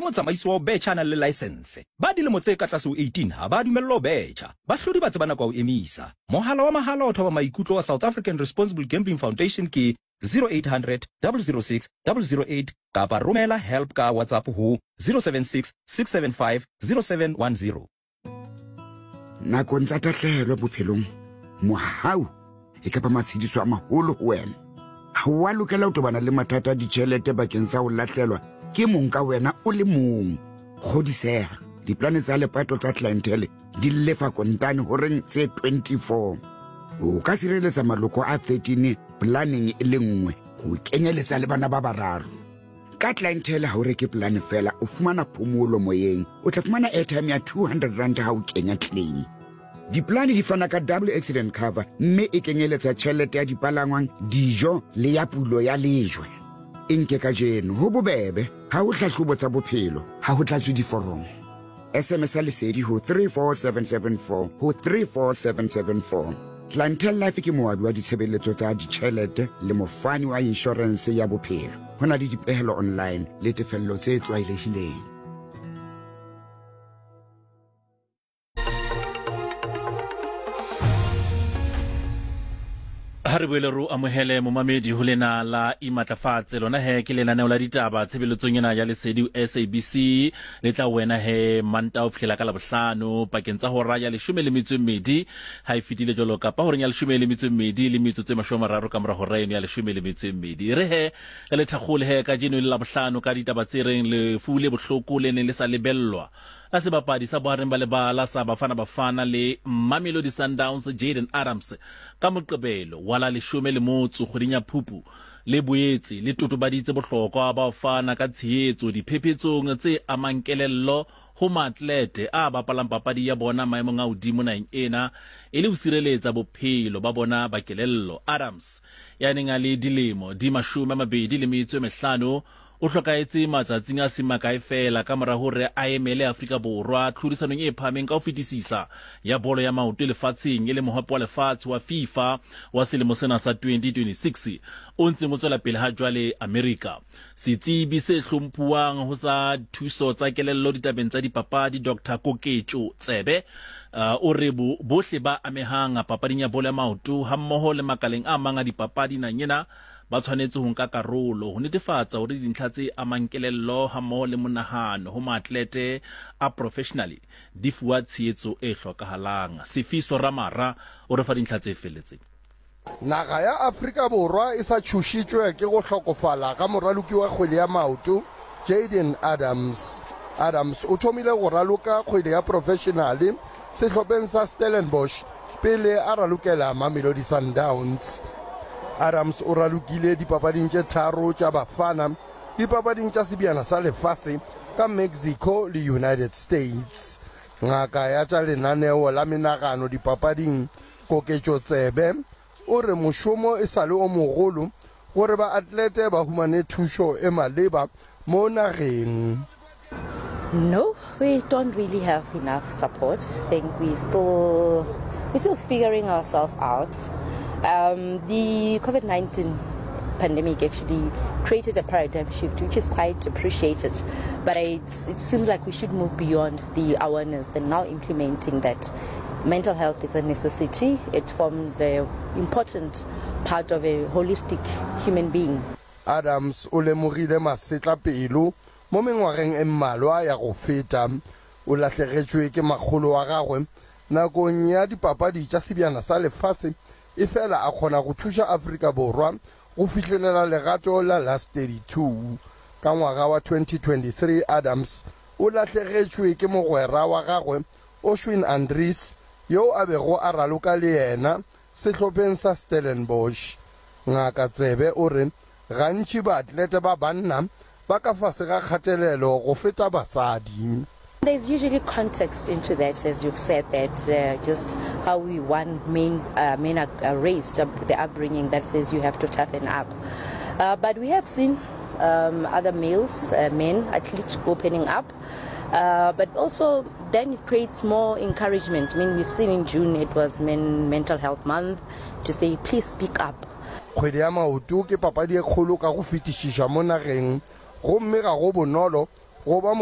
motsamaisi wa betjha na le license ba dilemo tse ka tlase ho 18 ha ba dumellwa betjha bahlodi ba tsebana kwa ho emisa mohala wa mahala o thoba maikutlo wa South African Responsible Gambling Foundation ke 0800 006 008 kapa romela help ka WhatsApp ho 076 675 0710 nakong tsa tahlehelo bophelong mohau e ka ba matshidiso a maholo ho wena ha wa lokela ho tobana le mathata a ditjhelete bakeng sa ho lahlelwa ke mong ka wena o le mong kgodiseha diplane tsa lepato tsa clientele di lefa kontane ho reng tse 24 o ka sireletsa maloko a 13 planning e le nngwe ho kenyeletsa le bana ba bararo ka clientele ha o reke plan fela o fumana phomolo moyeng o tla fumana airtime ya 200 rand ha o kenya claim diplane di fana ka double accident cover mme e kenyeletsa tjhelete ya dipalangwang dijo le ya pulo ya lejwe inke ka jeno ho bobebe ha o hlahlobo tsa bophelo ha ho tlatswe diforomo SMS lesedi ho 34774 ho 34774 Clientele Life ke moabi wa ditshebeletso tsa ditjhelete le mofani wa insurance ya bophelo hona le dipehelo online le tefello tse tlwaelehileng Haribwelero amohele momamedi ho lena la imatlafatse lona he ke lenaneo la ditaba tshebeletsong ena ya lesedi SABC le tla wena he manta o fihlela ka labohlano pakeng tsa hora ya 12 ha e fitile jolo ka pa horeng ya 12 le metso tse 30 ka mora hora eno ya 12 re he ka le thakgole he ka jeno le labohlano ka ditaba tse reng le fule bohloko le ne le sa lebellwa la sebapadi sa boareng ba lebala sa bafana le Mamelodi Sundowns Jayden Adams ka moqebelo wala 10 motso kgodinya Phupu le boetse le totobaditse bohlokwa ba fana ka tshehetso diphepetsong tse amankelello ho maatlete a bapalang papadi ya bona maemong a hodimo nang ena e le ho sireletsa bophelo ba bona ba kelello Adams ya neng a le dilemo di 25 o hlokaetse matsatsing a semakae fela ka mora hore a emele Afrika Borwa tlhodisanong e phameng ka ho fetisisa ya bolo ya maoto lefatsheng e le mohope wa lefatshe wa FIFA wa selemo sena sa 2026 o ntse mo tswela pele ha jwale America setsebi se hlomphuwang ho sa thuso tsa kelello ditabeng tsa dipapadi Dr Koketso Tsebe o re bohle ba amehang papading ya bolo ya maoto ha mmoho le makaleng a manga dipapadi na nyena ba tshwanetse ho nka karolo ho netefatsa hore dintlha tse amankelello ha mmoho le monahano ho maatlete a professionally di fuwa tshehetso e hlokahalang Sifiso Ramara o re fa dintlha tse felletseng naga ya Afrika Borwa e sa tshushitswe ke go hlokofala ka moraloki wa kgwele ya maoto Jayden Adams o thomile go raloka kgwele ya professionally sehlopheng sa Stellenbosch pele a ralokela Mamelodi Sundowns Adams o ralokile dipapading tse tharo tsa bafana dipapading tsa sebiana sa lefatshe ka Mexico le United States ngaka ya tsa lenaneo la menagano dipapading Koketso Tsebe o re moshomo e sale o mogolo gore ba atlete ba humane thuso e maleba mo nageng. No, we don't really have enough support. I think we're still figuring ourselves out. The COVID-19 pandemic actually created a paradigm shift, which is quite appreciated. But it seems like we should move beyond the awareness and now implementing that mental health is a necessity. It forms an important part of a holistic human being. Adams o lemogile masetla pelo mo mengwageng e mmalwa ya go feta o latlhegetswe ke magolo wa gagwe nakong ya dipapadi tsa sebiana sa lefatshe e fela a kgona go thusa Afrika Borwa go fihlelela legato la last 32 ka ngwaga wa 2023 Adams o latlhegetswe ke mogwera wa gagwe Oshwin Andries yo a bego a raloka le yena sehlopheng sa Stellenbosch ngaka Tsebe o re gantši baatlete ba banna ba ka fase ga kgatelelo go feta basadi. There's usually context into that, as you've said, that just how men are raised, the upbringing that says you have to toughen up. But we have seen other men, athletes opening up. But also then it creates more encouragement. I mean, we've seen in June it was Mental Health Month to say, please speak up. Kgwele ya maoto ke papadi e kgolo ka go fetišiša mo nageng gomme ga go bonolo go ba